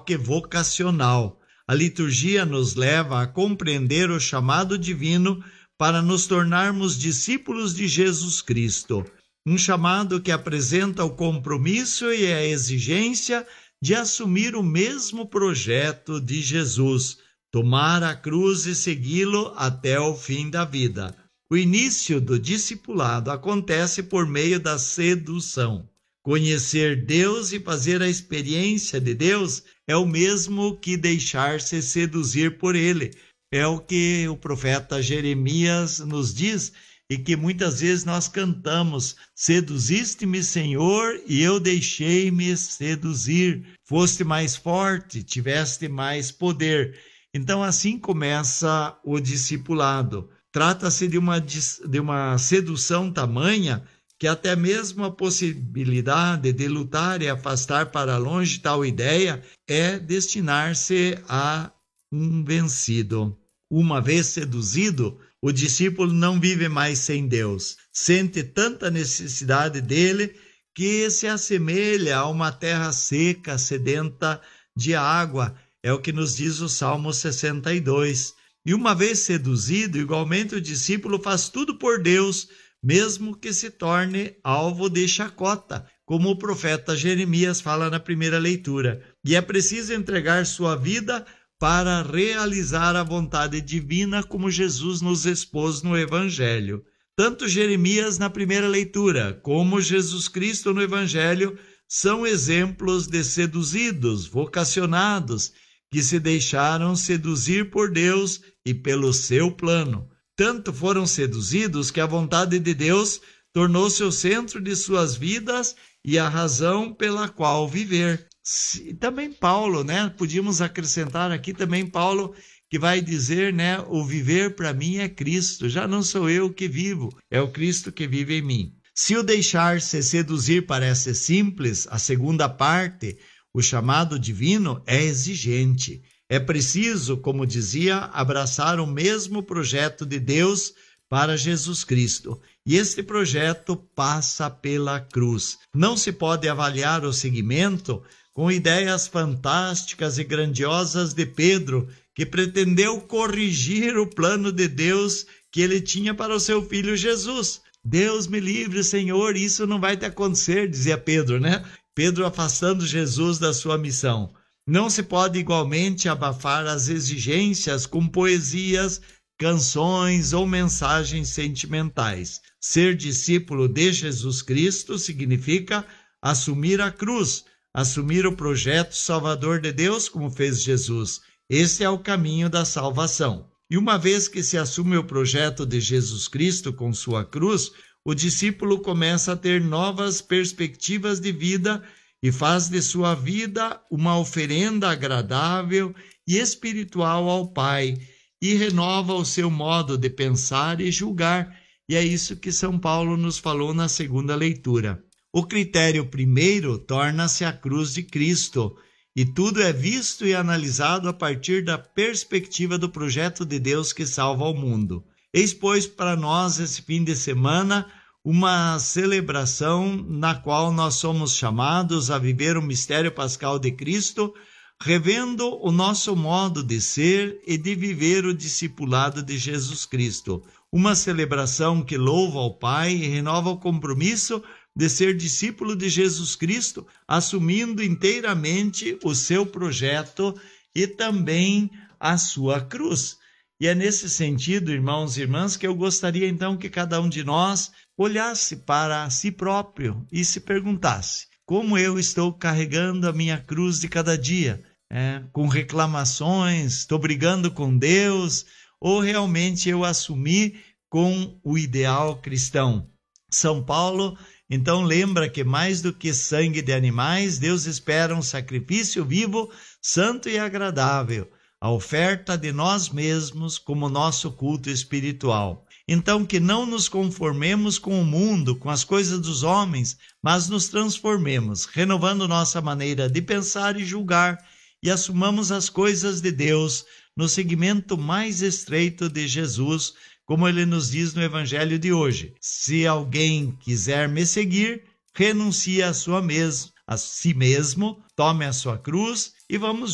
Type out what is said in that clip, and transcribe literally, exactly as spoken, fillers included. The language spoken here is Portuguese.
toque vocacional. A liturgia nos leva a compreender o chamado divino para nos tornarmos discípulos de Jesus Cristo. Um chamado que apresenta o compromisso e a exigência de assumir o mesmo projeto de Jesus, tomar a cruz e segui-lo até o fim da vida. O início do discipulado acontece por meio da sedução. Conhecer Deus e fazer a experiência de Deus é o mesmo que deixar-se seduzir por Ele. É o que o profeta Jeremias nos diz e que muitas vezes nós cantamos: seduziste-me, Senhor, e eu deixei-me seduzir. Foste mais forte, tiveste mais poder. Então assim começa o discipulado. Trata-se de uma, de uma sedução tamanha que até mesmo a possibilidade de lutar e afastar para longe tal ideia é destinar-se a um vencido. Uma vez seduzido, o discípulo não vive mais sem Deus. Sente tanta necessidade dele que se assemelha a uma terra seca, sedenta de água. É o que nos diz o Salmo sessenta e dois. E uma vez seduzido, igualmente o discípulo faz tudo por Deus, mesmo que se torne alvo de chacota, como o profeta Jeremias fala na primeira leitura. E é preciso entregar sua vida para realizar a vontade divina, como Jesus nos expôs no Evangelho. Tanto Jeremias na primeira leitura, como Jesus Cristo no Evangelho, são exemplos de seduzidos, vocacionados, que se deixaram seduzir por Deus e pelo seu plano. Tanto foram seduzidos que a vontade de Deus tornou-se o centro de suas vidas e a razão pela qual viver. E também Paulo, né? Podíamos acrescentar aqui também Paulo, que vai dizer, né? O viver para mim é Cristo, já não sou eu que vivo, é o Cristo que vive em mim. Se o deixar-se seduzir parece simples, a segunda parte, o chamado divino, é exigente. É preciso, como dizia, abraçar o mesmo projeto de Deus para Jesus Cristo. E este projeto passa pela cruz. Não se pode avaliar o seguimento com ideias fantásticas e grandiosas de Pedro, que pretendeu corrigir o plano de Deus que ele tinha para o seu filho Jesus. Deus me livre, Senhor, isso não vai te acontecer, dizia Pedro, né? Pedro afastando Jesus da sua missão. Não se pode igualmente abafar as exigências com poesias, canções ou mensagens sentimentais. Ser discípulo de Jesus Cristo significa assumir a cruz, assumir o projeto salvador de Deus, como fez Jesus. Esse é o caminho da salvação. E uma vez que se assume o projeto de Jesus Cristo com sua cruz, o discípulo começa a ter novas perspectivas de vida e faz de sua vida uma oferenda agradável e espiritual ao Pai, e renova o seu modo de pensar e julgar. E é isso que São Paulo nos falou na segunda leitura. O critério primeiro torna-se a cruz de Cristo, e tudo é visto e analisado a partir da perspectiva do projeto de Deus que salva o mundo. Eis, pois, para nós, esse fim de semana, uma celebração na qual nós somos chamados a viver o mistério pascal de Cristo, revendo o nosso modo de ser e de viver o discipulado de Jesus Cristo. Uma celebração que louva ao Pai e renova o compromisso de ser discípulo de Jesus Cristo, assumindo inteiramente o seu projeto e também a sua cruz. E é nesse sentido, irmãos e irmãs, que eu gostaria então que cada um de nós olhasse para si próprio e se perguntasse: como eu estou carregando a minha cruz de cada dia? É, com reclamações, estou brigando com Deus, ou realmente eu assumi com o ideal cristão? São Paulo então lembra que mais do que sangue de animais, Deus espera um sacrifício vivo, santo e agradável, a oferta de nós mesmos como nosso culto espiritual. Então, que não nos conformemos com o mundo, com as coisas dos homens, mas nos transformemos, renovando nossa maneira de pensar e julgar, e assumamos as coisas de Deus no segmento mais estreito de Jesus, como ele nos diz no Evangelho de hoje. Se alguém quiser me seguir, renuncie a, sua mes- a si mesmo, tome a sua cruz e vamos